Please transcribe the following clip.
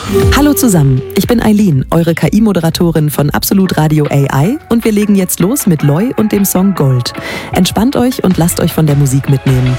Hallo zusammen, ich bin Eileen, eure KI-Moderatorin von Absolut Radio AI und wir legen jetzt los mit Loi und dem Song Gold. Entspannt euch und lasst euch von der Musik mitnehmen.